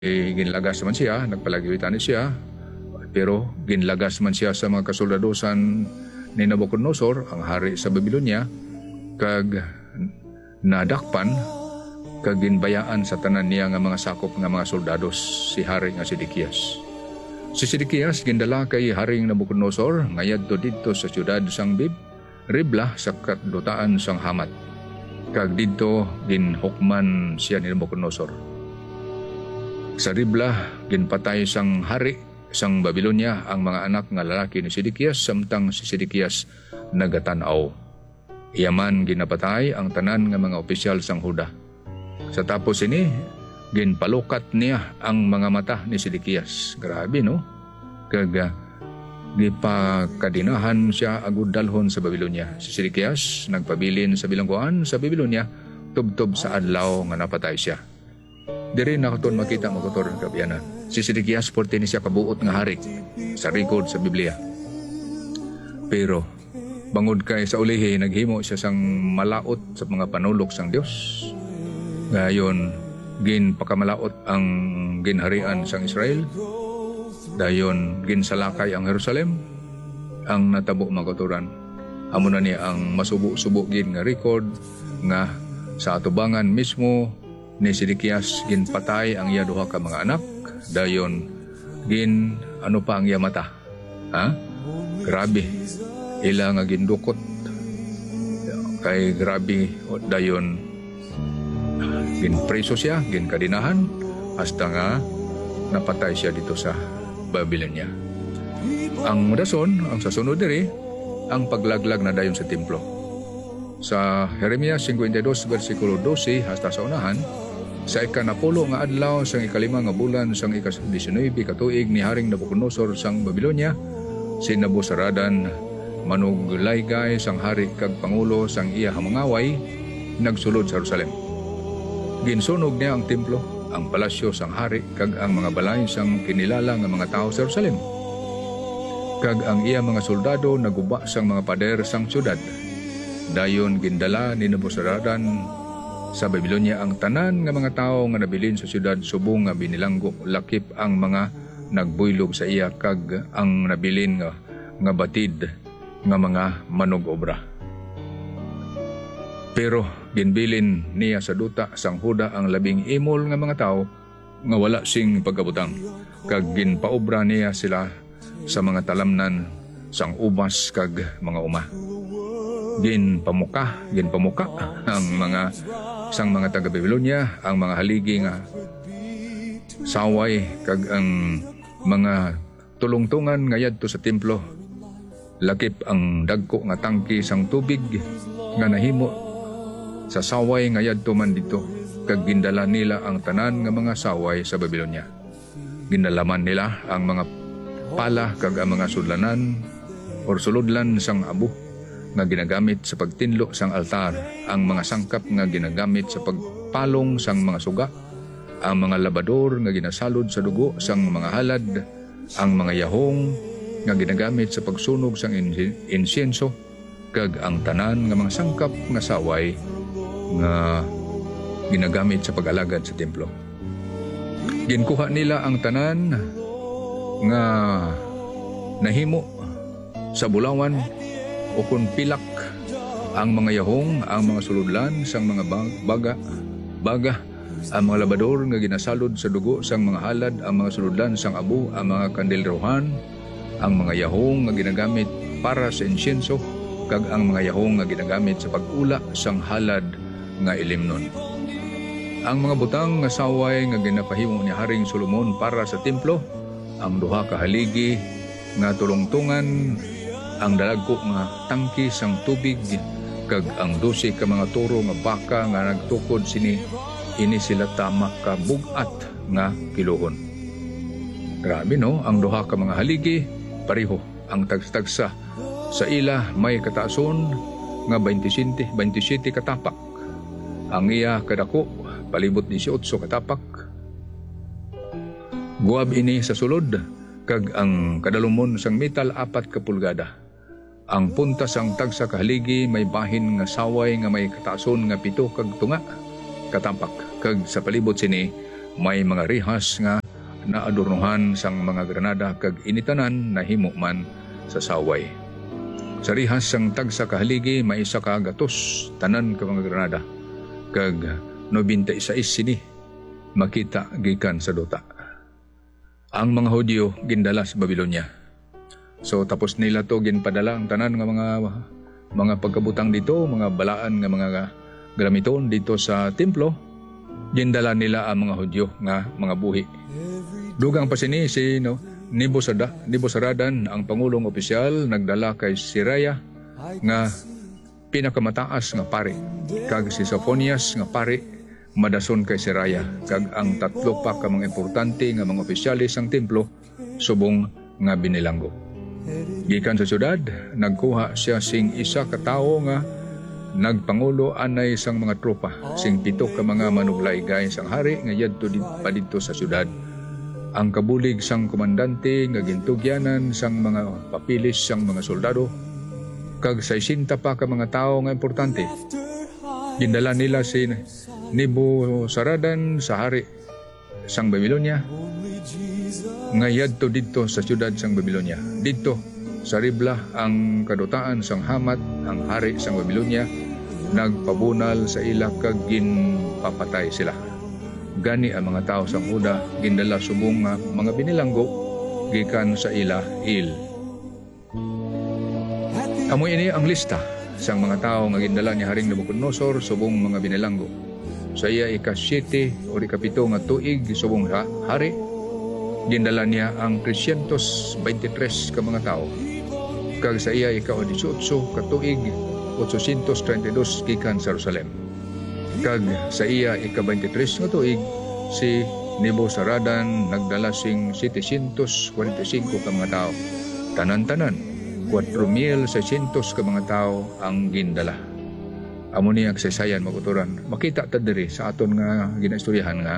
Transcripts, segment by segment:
ginlagas man siya, nagpalagiwitan siya, pero ginlagas man siya sa mga kasoldadosan ni Nabucodonosor, ang hari sa Babylonia, kag nadakpan, kag ginbayaan sa tanan niya nga mga sakop nga mga soldados si hari nga Sedekias. Si Sedekias gindala kay haring Nabucodonosor ngayadto didto sa siyudad sang Ribla sa kadutaan sang Hamat. Kag didto ginhukman siya ni Nabucodonosor. Sa Ribla ginpatay sang hari sang Babylonia ang mga anak nga lalaki ni Sedekias samtang si Sedekias nagatanaw. Iyaman ginapatay ang tanan nga mga opisyal sang Huda. Sa tapos ini ginpalukat niya ang mga mata ni Sedekias. Grabe no? Kag gipakadinahan siya agud dalhon sa Babylonia. Si Sedekias nagpabilin sa bilangguan sa Babylonia tubtob sa adlaw nga napatay siya. Diri nakaton makita makotor ang kabiyanan. Si Sedekias 14 siya kabuot nga hari sa record sa Biblia. Pero bangod kay sa ulihi naghimo siya sang malaot sa mga panulok sang Dios. Gayon ginpakamalaot ang ginharian sang Israel. Dayon ginsalakay ang Jerusalem. Ang natabo makotoran. Amo na niya ang masubo-subo gin nga record nga sa atubangan mismo ni Sedekias ginpatay ang iya duha ka mga anak. Dayon ano pa ang iya mata. Grabe. Ila nga gindukot. Kay grabe. Dayon ginpreso siya, ginkadinahan hasta nga napatay siya dito sa Babylonia. Ang dason, ang sasunod diri, ang paglaglag na dayon sa templo. Sa Jeremias 52 versikulo 12 hasta sa unahan, sa ikanapulo nga adlaw sang ikalima nga bulan sang ika-19 katuig ni haring Nabucodonosor sang Babylonia, si Nabuzaradan manuglaygay sang hari kag pangulo sang iya hamangaway nagsulod sa Jerusalem. Ginsunog niya ang templo, ang palasyo sang hari kag ang mga balay sang kinilala nga mga tao sa Jerusalem. Kag ang iya mga soldado naguba sang mga pader sang syudad. Dayon gindala ni Nabuzaradan sa Babylonia ang tanan nga mga tao nga nabilin sa syudad subong nga binilanggo, lakip ang mga nagbuylog sa iya kag ang nabilin nga batid nga mga manug-obra. Pero ginbilin niya sa duta sang Huda ang labing imol nga mga tao nga wala sing pagkabutang, kag ginpaobra niya sila sa mga talamnan sang ubas kag mga uma. Ginpamuka ang mga sang mga taga Babylonia ang mga haligi nga saway kag ang mga tulungtungan nga yadto sa templo. Lakip ang dagko nga tangki sang tubig nga nahimo sa saway nga yadto man dito, kag gindala nila ang tanan nga mga saway sa Babylonia. Ginalaman nila ang mga pala kag ang mga sudlanan or suludlan sang abo nga ginagamit sa pagtinlo sang altar, ang mga sangkap nga ginagamit sa pagpalong sang mga suga, ang mga labador nga ginasalod sa dugo sang mga halad, ang mga yahong nga ginagamit sa pagsunog sang insenso, kag ang tanan nga mga sangkap nga saway nga ginagamit sa pag-alagad sa templo. Ginkuha nila ang tanan nga nahimo sa bulawan o kung pilak, ang mga yahong, ang mga suludlan sang mga baga, ang mga labador nga ginasalod sa dugo sang mga halad, ang mga suludlan sang abo, ang mga kandilrohan, ang mga yahong nga ginagamit para sa insenso, kag ang mga yahong nga ginagamit sa pag-ula sang halad nga ilimnon. Ang mga butang nga saway nga ginapahimo ni Haring Solomon para sa templo, ang duha ka haligi nga tulungtungan, ang dalagko nga tangki sang tubig, kag ang 12 ka mga toro nga baka nga nagtukod ini sila tama ka bugat nga kiluhon. Grabe no, ang duha ka mga haligi pareho ang tagsa sa ila may kataason nga 27 katapak. Ang iya kadako palibot 18 katapak. Guwab ini sa sulod, kag ang kadalumon sang metal 4 ka pulgada. Ang punta sang tagsa ka haligi may bahin nga saway nga may kataason nga 7 kag tunga katapak, kag sa palibot sini may mga rihas nga naadornohan sang mga granada kag initanan na himo man sa saway. Sa rihas sang tagsa ka haligi may isa ka gatos tanan ka mga granada kag 96 sini makita gikan sa duta. Ang mga Hudyo gindala sa Babilonia. So tapos nila to ginpadala ang tanan nga mga pagkabutang dito, mga balaan nga mga gamiton dito sa templo. Gindala nila ang mga Hudyo nga mga buhi. Dugang pa sini si Nebuzaradan ang pangulong opisyal nagdala kay Siraya nga pinakamataas nga pari kag si Sophonias nga pari madason kay Siraya kag ang tatlo pa ka mga importante nga mga opisyalis sang templo subong nga binilanggo. Gikan sa syudad nagkuha siya sing isa ka tawo nga nagpangulo anay sang mga tropa sing pito ka mga manublay gay sang hari nga yadto didto sa syudad. Ang kabulig sang komandante nga gintugyanan sang mga papilis sang mga soldado kag 60 pa ka mga tawo nga importante. Gindala nila si Nebuzaradan sa hari sang Babilonia nga yadto didto sa syudad sang Babilonia. Didto sa Ribla ang kadutaan sang Hamat ang hari sang Babilonia nagpabunal sa ila kag ginpapatay sila. Gani ang mga tao sang Huda gindala subong nga mga binilanggo gikan sa ila il. Amo ini ang lista sang mga tao nga gindala ni Haring Nabucodonosor subong mga binilanggo. Sa iya ika-7 o ika-7 nga tuig subong hari gindala niya ang 323 ka mga tao. Kag sa iya ika-18 ka tuig 832 gikan sa Jerusalem. Kag sa iya ika-23 nga tuig si Nebuzaradan nagdala sing 745 ka mga tao. Tanan-tanan 4,600 ka mga tao ang gindala. Amo ni ang saysayan maguturan. Makita ta diri sa aton nga ginaistoryahan nga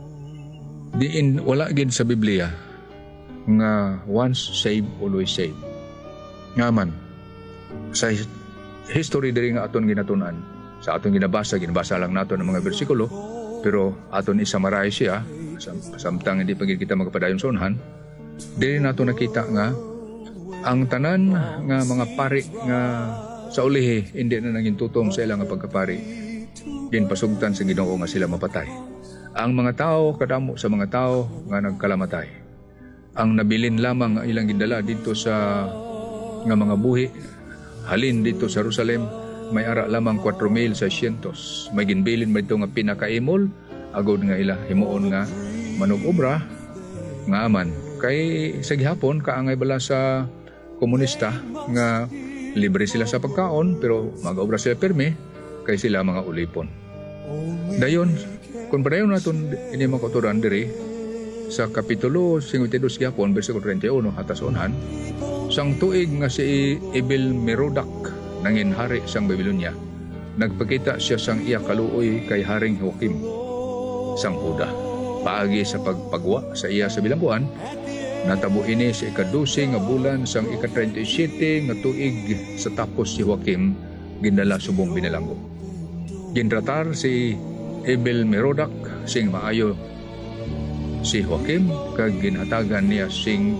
diin wala gid sa Biblia nga once saved always saved. Ngaman sa history diri nga aton ginatunan sa aton ginabasa lang nato ng mga bersikulo pero aton i-summarize siya samtang hindi pa kita magpadayon sa unhan. Dili nato nakita nga ang tanan nga mga pari nga sa ulihi hindi na naging tutong sa ilang pagkapari din pasugtan sa Ginoo nga sila mapatay. Ang mga tao kadamo sa mga tao nga nagkalamatay. Ang nabilin lamang ang ilang gindala dito sa nga mga buhi halin dito sa Jerusalem may ara lamang 4,600. May ginbilin ba ito nga pinakaimol agod nga ila himuon nga manugobra nga aman kay sa gihapon kaangay bala sa komunista nga libre sila sa pagkaon pero mag-obra sila perme kay sila mga ulipon. Dayon kung padayon naton ini makotoran diri sa kapitulo 52 gihapon bersikulo 31 hatas unhan sang tuig nga si Ebel Merodach nangin hari sang Babilonia nagpakita siya sang iya kaluoy kay Haring Joachim sang Huda paagi sa pagpagwa sa iya sa bilangguan. Natabo ini sa ika-12 nga bulan sang ika-37 nga tuig sa tapos si Joachim gindala subong binilanggo. Ginratar si Ebel Merodach sing maayo si Joachim kag ginhatagan niya sing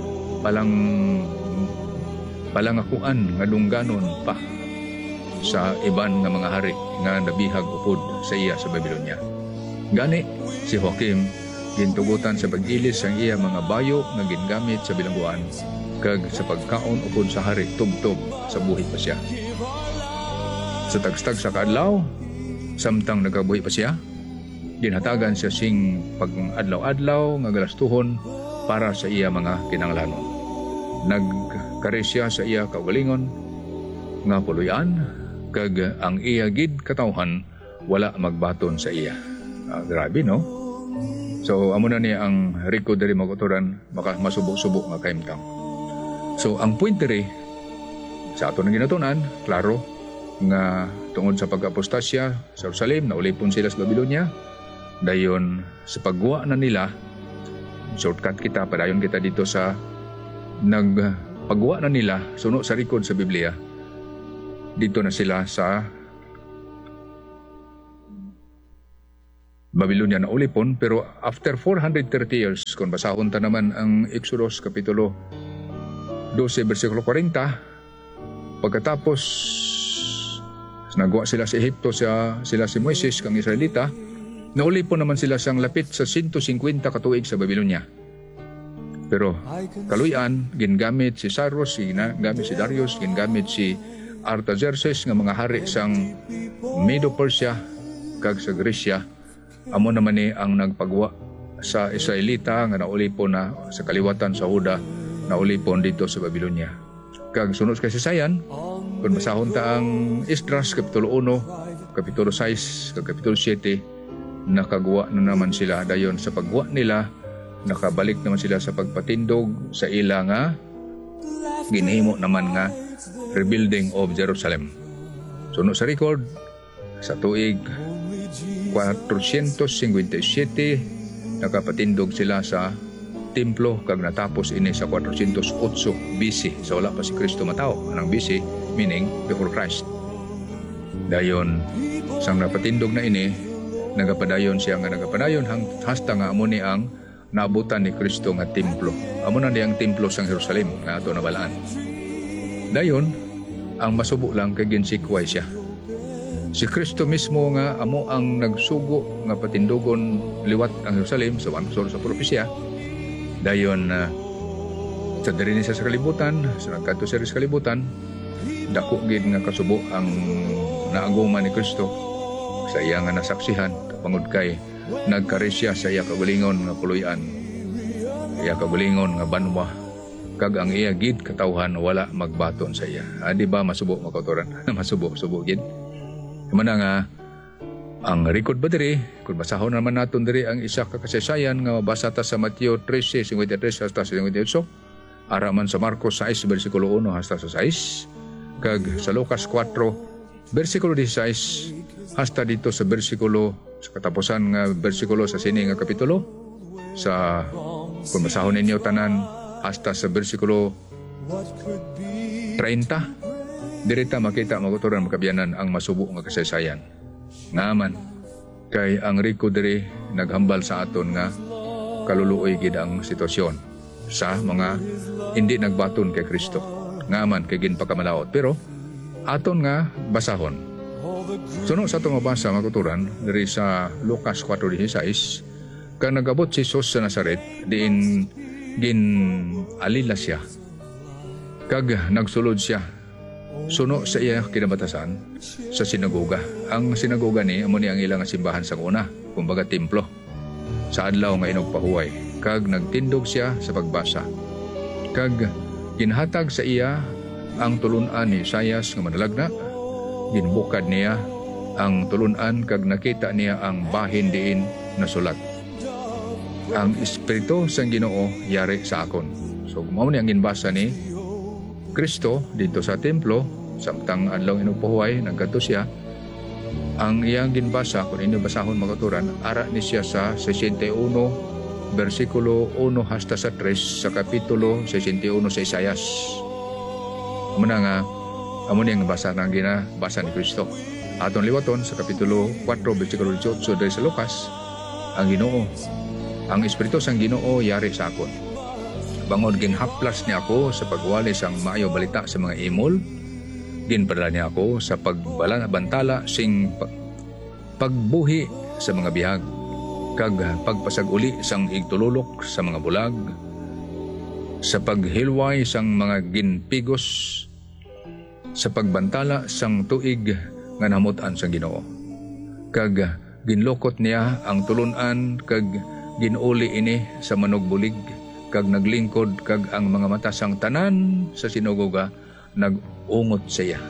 palangakuan nga dungganon pa sa iban nga mga hari nga nabihag upod sa iya sa Babilonia. Gani si Joachim gintugutan sa pag-ilis ang iya mga bayo nga gingamit sa bilangguan kag sa pagkaon upod sa hari tubtob sa buhi pa siya. Sa tagstag sa kaadlaw samtang nagabuhi pa siya ginhatagan siya sing pag-adlaw-adlaw nga galastuhon para sa iya mga kinanglanon. Nagkari siya sa iya kaugalingon nga puluyan kag ang iya gid katawhan wala magbaton sa iya. Grabe no? So amo na niya ang record diri maguturan maka masubok-subok nga kaimtang. So ang point diri sa aton nga ginatunan klaro nga tungod sa pag-apostasya sa Jerusalem na ulipon sila sa Babilonia. Dayon sa pagwa na nila shortcut kita padayon kita dito sa nagpagwa na nila suno sa record sa Biblia. Dito na sila sa Babylonia na ulipon, pero after 430 years, kung basahon ta naman ang Exodus Kapitulo 12, versikulo 40, pagkatapos nagawa sila sa Ehipto, sila si Moises kang Israelita, naulipon naman sila sang lapit sa 150 katuig sa Babylonia. Pero kaluyan, gingamit si Cyrus, gingamit si Darius, gingamit si Artaxerxes nga mga hari sang Medo-Persia kag sa Gresya. Amo naman ni ang nagpagwa sa Israelita nga naulipon na sa kaliwatan sa Huda, naulipon dito sa Babylonia. Kag sunod kasi sayan, kung basahon ta ang Esdras Kapitulo 1, Kapitulo 6, kag Kapitulo 7, nakagawa na naman sila dayon sa paggawa nila, nakabalik naman sila sa pagpatindog sa ila nga ginhimo naman nga rebuilding of Jerusalem. Sunod sa record, sa tuig 457, nakapatindog sila sa templo kag natapos ini sa 408 BC. So wala pa si Kristo matao. Anong BC? Meaning before Christ. Dayon, sang napatindog na ini, nagapadayon siya nga nagapadayon hasta nga amo ni ang naabutan ni Kristo nga templo. Amo na diyang templo sang Jerusalem nga ato nabalaan. Dayon, ang masubo lang kay ginsikway siya. Si Kristo mismo nga amo ang nagsugo nga patindogon liwat ang Jerusalem sa propesya. Dayon sa diri siya sa kalibutan, sa nagkadto siya sa kalibutan, dako gid nga kasubo ang naaguman ni Kristo sa iya nga nasaksihan tungod kay nagkari siya sa iya kagalingon nga puloy-an, iya kagalingon nga banwa, kag ang iya gid katawhan wala magbaton sa iya. Di ba masubo makautoran? masubo gid. Mana nga ang record ba diri, kung basahon naman naton diri ang isa ka kasaysayan nga mabasa ta sa Mateo 13:53 hasta 58, araman sa Marcos 6 versikulo 1 hasta sa 6, kag sa Lucas 4 versikulo 16 hasta dito sa versikulo sa katapusan nga versikulo sa sini nga kapitulo, sa kung basahon ninyo tanan hasta sa versikulo 30, dirita makita maguturan makabiyanan ang masubo nga kasaysayan. Ngaman kay ang riko diri naghambal sa aton nga kaluluoy gid ang sitwasyon sa mga hindi nagbaton kay Kristo. Ngaman kay ginpakamalawot, pero aton nga basahon. Sunod sa itong mabasa maguturan diri sa Lucas 4:16, kang nagabot si Jesus sa Nazaret, diin gin alila siya kag nagsulod siya suno sa iya kinabatasan sa sinagoga. Ang sinagoga ni amo ni ang ilang simbahan sa una, kumbaga templo, sa adlaw nga inugpahuway. Kag nagtindog siya sa pagbasa, kag ginhatag sa iya ang tulunan ni Isaias nga manalagna. Ginbukad niya ang tulunan kag nakita niya ang bahin diin nasulat, ang Espiritu sang Ginoo yari sa akon. So mao ni ang ginbasa ni Kristo dito sa templo samtang adlaw inugpahuway nagkadto siya. Ang iyang ginbasa kung inyo basahon makaturan, ara ni siya sa 61 versikulo 1 hasta sa 3 sa kapitulo 61 sa Isaias. Muna nga amo ni ang basa nang ginabasa ni Kristo. Aton liwaton sa kapitulo 4 versikulo 18 diri sa Lucas, ang Ginoo, ang Espiritu sang Ginoo yari sa akon. Bangod ginhaplas niya ako sa pagwali sang maayo balita sa mga imol. Ginpadala niya ako sa pagbantala sing pagbuhi sa mga bihag, kag pagpasag-uli sang igtululok sa mga bulag, sa paghilway sang mga ginpigos, sa pagbantala sang tuig nga namutan sang Ginoo. Kag ginlokot niya ang tulunan kag ginuli ini sa manugbulig, kag naglingkod kag ang mga mata sang tanan sa sinagoga nagungot sa iya.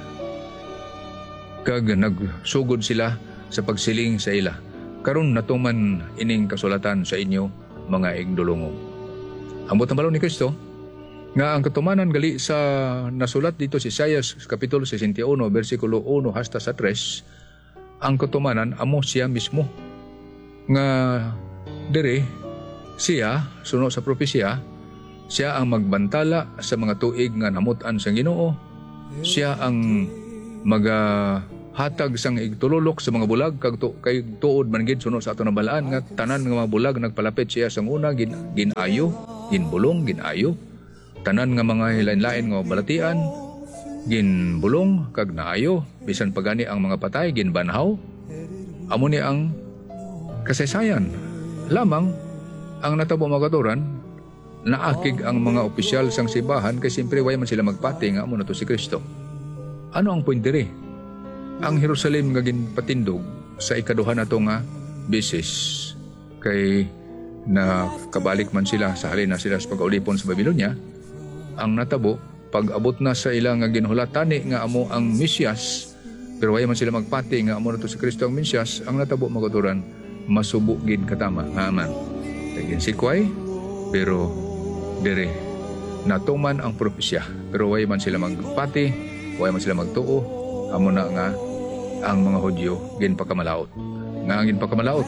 Kag nagsugod sila sa pagsiling sa ila, karon natuman ining kasulatan sa inyo mga igdulungog. Ambot ang balon ni Kristo nga ang katumanan gali sa nasulat dito si Isaias kapitulo 61 versikulo 1 hasta sa 3, ang katumanan amo siya mismo nga dire siya suno sa propesya, siya ang magbantala sa mga tuig nga namutan sa Ginoo. Siya ang hatag sang igtulolok sa mga bulag kay tuod man gid sunod sa ato nabalaan nga tanan nga mga bulag nagpalapit siya sang una ginayo, ginbulong, ginayo. Tanan nga mga hilain-lain nga balatian ginbulong kag naayo, bisan pagani ang mga patay ginbanhaw. Amo ni ang kasaysayan. Lamang ang natabo magaturan naakig ang mga opisyal sang simbahan kay siyempre way man sila magpati nga amo na to si Kristo. Ano ang point diri? Ang Jerusalem nga ginpatindog sa ikaduha na to nga bisis kay nakabalik man sila sa halin na sila sa pag-aulipon sa Babylonia. Ang natabo pag-abot na sa ilang nga ginhulatani nga amo ang Mesyas, pero way man sila magpati nga amo na to si Kristo ang Mesyas, ang natabo magaturan masubo gid katama nga man. Kay sikway pero dire natuman ang propesya, pero way man sila magpati, way man sila magtuo. Amo na nga ang mga Hudyo ginpakamalaot. Nga ang ginpakamalaot.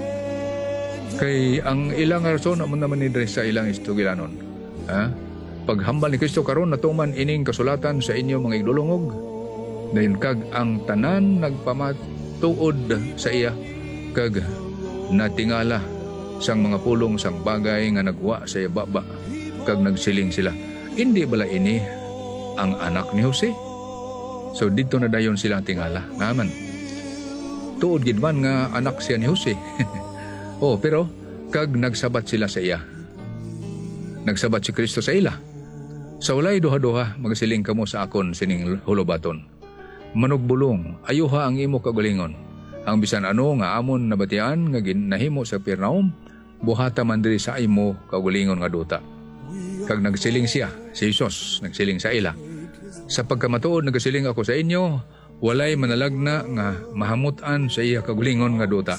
Kay ang ilang rason amo naman ni sa ilang istugilanon. Paghambal ni Kristo karon natuman ining kasulatan sa inyo mga igdulungog. Dayon kag ang tanan nagpamatuod sa iya kag natingala sang mga pulong sang bagay nga nagwa sa iya baba kag nagsiling sila. Hindi bala ini ang anak ni Jose? So dito na dayon sila tingala. Naman. Tuod gid man nga anak siya ni Jose. Pero kag nagsabat sila sa iya. Nagsabat si Kristo sa ila. Sa walay duha-duha magsiling kamo sa akon sining hulobaton. Manugbulong, ayuha ang imo kagalingon. Ang bisan ano nga amon nabatian nga ginahimo sa Pernaum, buhata man diri sa imo kagalingon nga duta. Kag nagsiling siya, si Jesus nagsiling sa ila. Sa pagkamatuod nagasiling ako sa inyo, walay manalagna nga mahamutan sa iya kagulingon nga duta.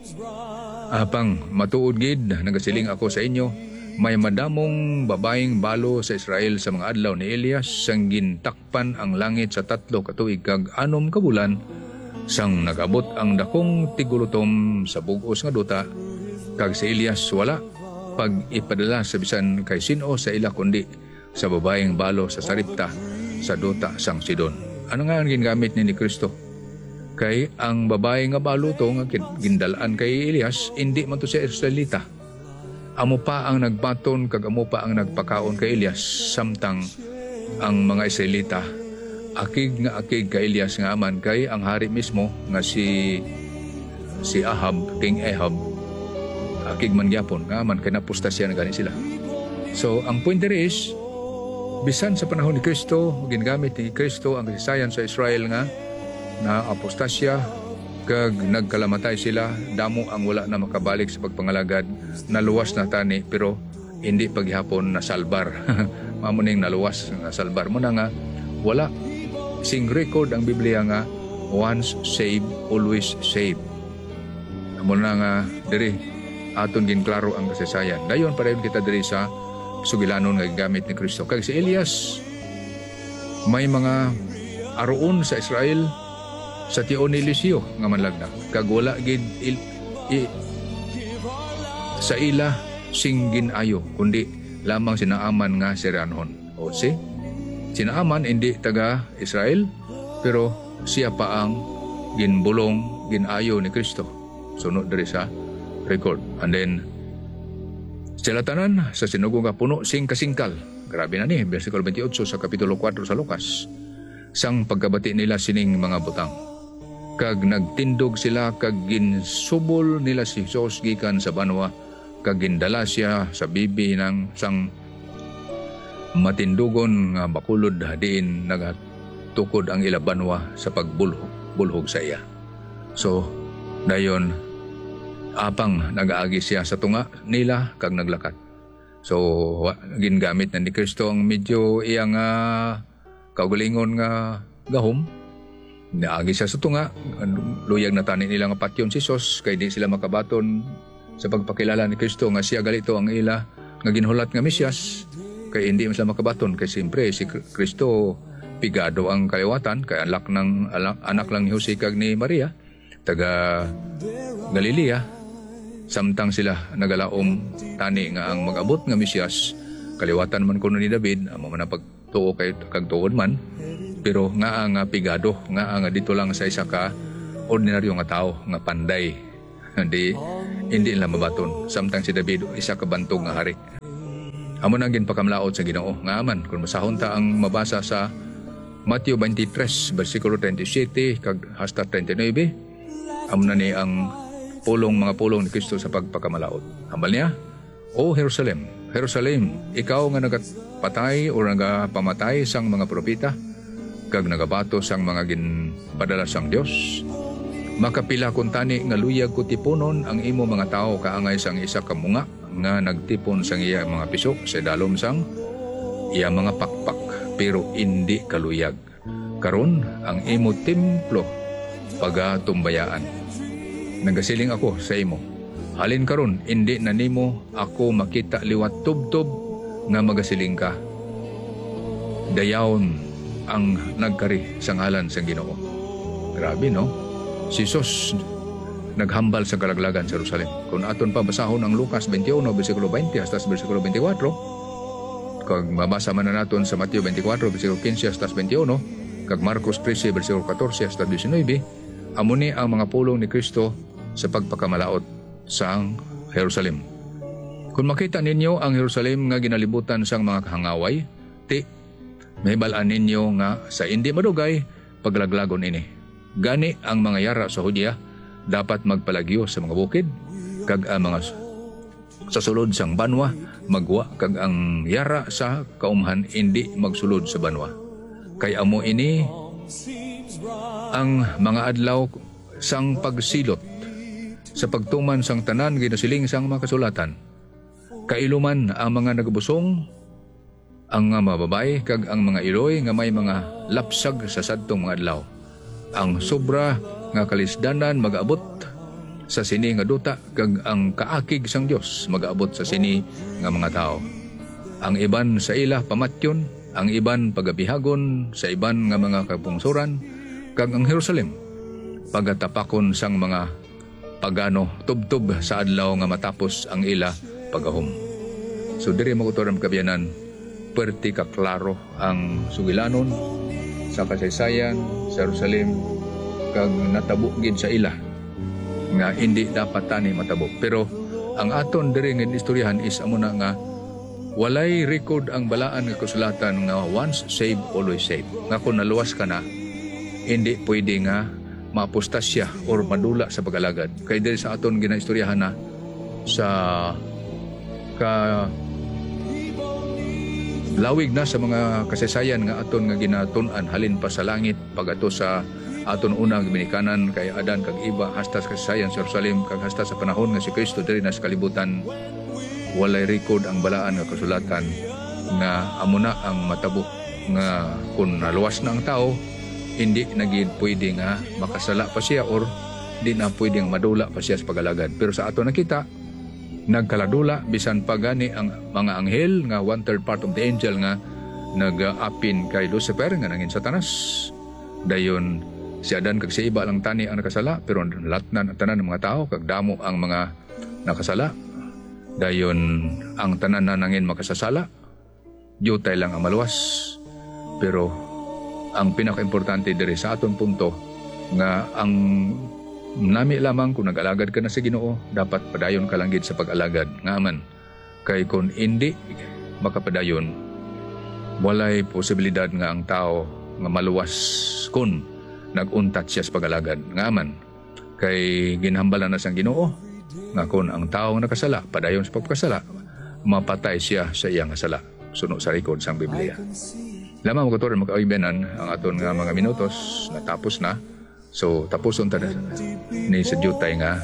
Apang matuod gid nagasiling ako sa inyo, may madamong babaeng balo sa Israel sa mga adlaw ni Elias sang gintakpan ang langit sa 3 ka tuig kag 6 ka bulan sang nagabot ang dakong tigulutom sa bug-os nga duta kag si Elias wala pag ipadala sa bisan kay sino sa ila kundi sa babaeng balo sa Saripta sa duta sang Sidon. Ano nga ang gingamit ni Kristo? Kay ang babae nga balo to nga gindalaan kay Elias, hindi man to siya Israelita. Amo pa ang nagbaton kag amo pa ang nagpakaon kay Elias, samtang ang mga Israelita akig kay Elias nga aman kay ang hari mismo nga si Ahab, King Ahab, akig man gyapon nga aman kay napostasya na gani sila. So ang point there is bisan sa panahon ni Kristo, gingamit ni Kristo ang kasaysayan sa Israel nga na apostasya kag nagkalamatay sila, damo ang wala na makabalik sa pagpangalagad, naluwas na tani pero hindi paghihapon na salbar. Mamuning naluwas na salbar mo na nga wala sing record ang Biblia nga once saved always saved. Amo na nga diri aton ginklaro ang kasaysayan. Dayon pareho kita diri sa sugilanon nga gamit ni Kristo. Kag si Elias may mga aroon sa Israel sa tion ni Eliseo nga manlagda kag wala gid sa ila sing ginayo kundi lamang sinaaman nga Syrianhon. Sinaaman hindi taga Israel pero siya pa ang ginbulong ginayo ni Kristo. Sunod diri sa record. And then sila tanan sa sinugong nga puno sing kasingkal. Grabe na ni, versikulo 28 sa kapitulo 4 sa Lucas. Sang pagkabati nila sining mga butang. Kag nagtindog sila kag ginsubol nila si Jesus gikan sa banwa kag gindala siya sa bibi ng sang matindugon nga bakulod diin nagatukod ang ila banwa sa pagbulhog sa iya. So dayon apang nagaagi siya sa tunga nila kag naglakat. So gingamit na ni Kristo ang medyo iyang kaugalingon nga gahom. Naagi siya sa tunga, luyag na tani nila nga patyon si Jesus kay di sila makabaton sa pagpakilala ni Kristo nga siya galito ang ila nga ginhulat nga Mesyas kay hindi sila makabaton kay siyempre si Kristo pigado ang kaliwatan kay anak lang ni Jose kag ni Maria taga Galilea. Samtang sila nagalaom tani nga ang mag-abot nga Mesyas kaliwatan man kuno ni David amo man pagtuo kay kag tuod man Pero nga ang pigado, nga ang dito lang sa isa ka ordinaryo nga tao nga panday. Hindi nila mabaton. Samtang si David isa ka bantog nga hari. Amo nang ginpakamlaot sa Ginoo nga aman kung masahon ta ang mabasa sa Matthew 23 bersikulo 37 kag hasta 39. Amo na ni ang mga pulong ni Kristo sa pagpakamalaot. Hambal niya, O Jerusalem, Jerusalem, ikaw nga nagapatay o nagapamatay sang mga propeta kag nagabato sang mga ginpadala sang Dios. Makapila kun tani nga luyag ko tiponon ang imo mga tao kaangay sang isa ka munga nga nagtipon sang iya mga piso sa dalom sang iya mga pakpak pero hindi kaluyag. Karon ang imo templo pagatumbayaan. Nagasiling ako sa imo. Halin karon hindi na nimo ako makita liwat tubtob nga magasiling ka. Dayaon ang nagkari sa ngalan sang Ginoo. Grabe no? Si Jesus naghambal sa kalaglagan sa Jerusalem. Kung aton pa basahon ang Lucas 21, versikulo 20 hasta versikulo 24, kag mabasa man na naton sa Mateo 24, versikulo 15 hasta 21, kag Marcos 13, versikulo 14 hasta 19, amo ni ang mga pulong ni Kristo sa pagpakamalaot sa Jerusalem. Kung makita ninyo ang Jerusalem nga ginalibutan sang mga kahangaway, mahibalaan ninyo nga sa hindi madugay paglaglagon ini. Gani ang mga yara sa Judea dapat magpalagyo sa mga bukid kag ang mga sa sulod sang banwa magwa kag ang yara sa kaumhan hindi magsulod sa banwa. Kay amo ini ang mga adlaw sang pagsilot sa pagtuman sang tanan ginasiling sang mga kasulatan. Kailuman ang mga nagbusong, ang mga babae kag ang mga iloy nga may mga lapsag sa sadtong mga adlaw. Ang sobra nga kalisdanan mag-abot sa sini nga duta kag ang kaakig sang Dios mag-abot sa sini nga mga tao. Ang iban sa ila pamatyon, ang iban pagabihagon sa iban nga mga kapungsuran, kag ang Jerusalem pagatapakon sang mga pagano tubtob sa adlaw nga matapos ang ila pagahom. So diri magutoran kabiyanan, perti ka klaro ang sugilanon sa kasaysayan sa Jerusalem kag natabo gid sa ila nga hindi dapat tani matabo. Pero ang aton diri nga istoryahan is amo na nga walay record ang balaan nga kasulatan nga once saved always saved. Nga kung naluwas ka na hindi pwede nga maapostasya or madula sa pag-alagad. Kay diri sa aton ginaistoryahan na sa lawig na sa mga kasaysayan nga aton nga ginatun-an halin pa sa langit pagato sa aton unang ginikanan kay Adan kag Eva hasta sa kasaysayan sa Jerusalem kag hasta sa panahon nga si Kristo diri na sa kalibutan. Walay record ang balaan nga kasulatan nga amo na ang matabo nga kung naluwas na ang tao hindi naging pwede nga makasala pa siya or di na pwedeng madula pa siya sa pagalagad. Pero sa aton nakita nagkaladula bisan pa gani ang mga anghel nga 1/3 part of the angel nga nag-apin kay Lucifer nga nangin Satanas. Dayon si Adan kag si Eva lang tani ang nakasala pero lahat na tanan ng mga tao kag damo ang mga nakasala. Dayon ang tanan na nangin makasasala. Yutay lang ang maluwas. Pero ang pinaka-importante diri sa aton punto nga ang nami lamang kung nag-alagad ka na sa Ginoo, dapat padayon ka lang gid sa pag-alagad nga man. Kay kung hindi makapadayon, walay posibilidad nga ang tao nga maluwas kung nag-untat siya sa pag-alagad nga man. Kay ginhambalan na sang Ginoo nga kung ang tao nakasala, padayon sa pagkasala, mapatay siya sa iyang sala. Suno sa record sang Biblia. Lamang magaturan magkaibanan ang aton nga mga minutos natapos na. So, tapuson tayo ni sa jutay nga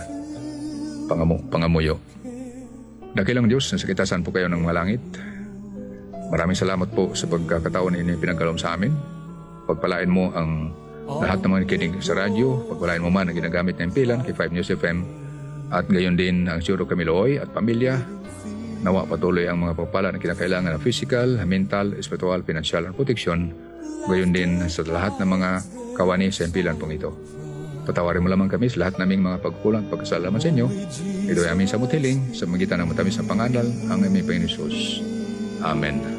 pangamuyo. Dakilang Diyos, nasa kitasan po kayo ng mga langit. Maraming salamat po sa pagkakataon na pinagkalom sa amin. Pagpalain mo ang lahat ng mga nakikinig sa radyo. Pagpalain mo man ang ginagamit ng impilan kay 5 News FM. At gayon din ang Suro Kamiloy at pamilya. Nawa patuloy ang mga pagpala na kinakailangan ng physical, mental, spiritual, financial, at protection. Gayon din sa lahat ng mga kawani sa impilan pong ito. Patawarin mo lamang kami sa lahat naming mga pagkulang at pagkasalaman sa inyo. Ito ay aming samot hiling sa magitan ng matamis ng pangangal ang aming Panginoon Jesus. Amen.